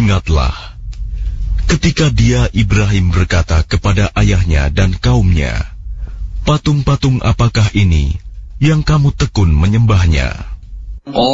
Ingatlah, ketika dia Ibrahim berkata kepada ayahnya dan kaumnya, "Patung-patung apakah ini yang kamu tekun menyembahnya?"